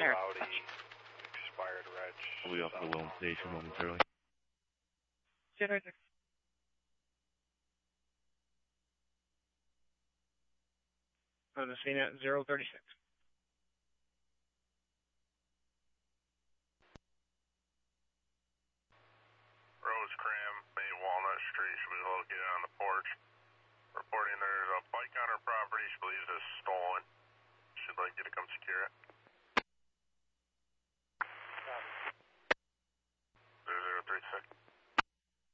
Sure. Audi, expired reg. We'll be off the Wilton Station momentarily. 036. On the scene at 036. Rosecram, Bay Walnut Street should be located on the porch. Reporting there's a bike on her property. She believes it's stolen. She'd like you to come secure it.